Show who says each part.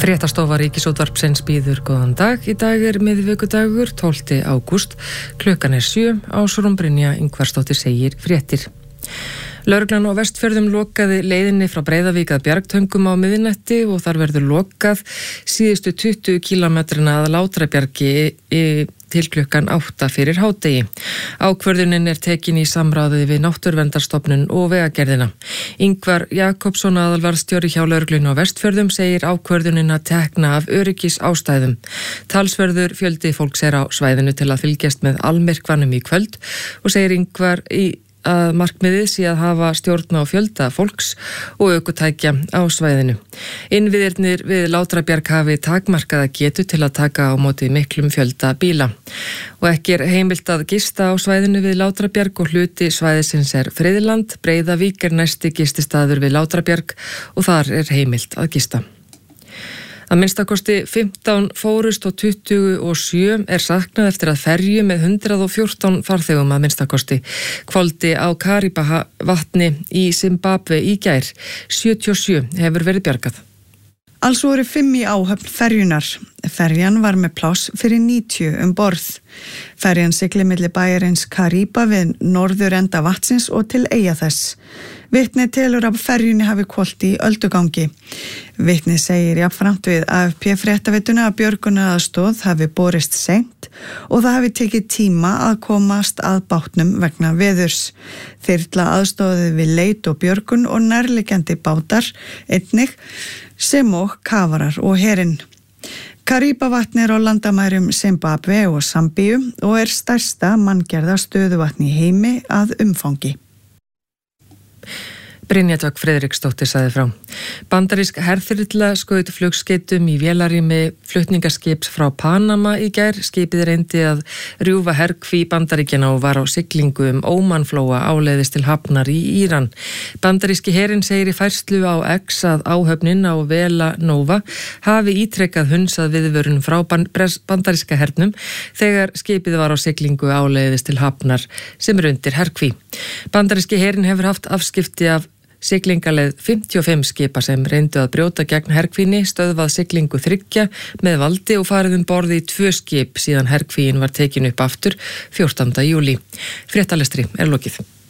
Speaker 1: Fréttastofa Ríkisútvarpsins býður góðan dag. Í dag miðvikudagur, 12. ágúst. Klukkan 7. Ásrún Brynja Ingvarsdóttir segir fréttir. Lögreglan á Vestfjörðum lokaði leiðinni frá Breiðavík að Bjargtöngum á miðnætti og þar verður lokað síðustu 20 kilometrina að Látrabjargi til klukkan 8 fyrir hádegi. Ákvörðunin tekin í samráði við Náttúruverndarstofnun og Vegagerðina. Ingvar Jakobsson, aðalvarðstjóri hjá lögreglunni á Vestfjörðum, segir ákvörðunina tekna af öryggisástæðum. Talsverður fjöldi fólks á svæðinu til að fylgjast með almyrkvanum í kvöld og segir Ingvar að markmiðið sé að hafa stjórn á fjölda fólks og ökutækja á svæðinu. Innviðirnir við Látrabjarg hafi takmarkaða getu til að taka á móti miklum fjölda bíla. Og ekki heimilt að gista á svæðinu við Látrabjarg og hluti svæðisins friðland. Breiðavík næsti gististaður við Látrabjarg og þar heimilt að gista. Að minnstakosti 15 fórust og 27 saknað eftir að ferju með 114 farþegum að minnstakosti hvolfdi á Karibavatni í Zimbabwe í gær. 77 hefur verið bjargað.
Speaker 2: Alls voru 5 í áhöfn ferjunar. Ferjan var með pláss fyrir 90 borð. Ferjan siglir milli bæjarins Kariba við norður enda vatnsins og til eyja þess. Vitni telur að ferjunni hafi hvolft í öldugangi. Vitni segir jafnframt við AFP fréttaveituna að björgunaraðstoð hafi borist seint og það hafi tekið tíma að komast að bátnum vegna veðurs. Þyrla aðstoðið við leit og björgun og nærliggjandi bátar einnig sem og kafarar og herinn. Karibavatn á landamærum Zimbabwe og Zambíu og stærsta manngerða stöðuvatn í heimi að umfangi.
Speaker 1: Brynja Dögg Friðriksdóttir sagði frá. Bandarísk herþyrla skaut flugskeytum í vélarrými flutningaskips frá Panama í gær. Skipið reyndi að rjúfa herkví Bandaríkjanna og var á siglingu Ómanflóa áleiðis til hafnar í Íran. Bandaríski herinn segir í færslu á X að áhöfnin á Vela Nova hafi ítrekkað hunsað viðvörun frá bandaríska hernum þegar skipið var á siglingu áleiðis til hafnar sem undir herkví. Bandaríski herinn hefur haft afskipti af siglingaleið 55 skipa sem reyndu að brjóta gegn herkvíni, stöðvað siglingu 3 með valdi og farið borð í 2 skip síðan herkvíin var tekin upp aftur 14. júlí. Fréttalestri lokið.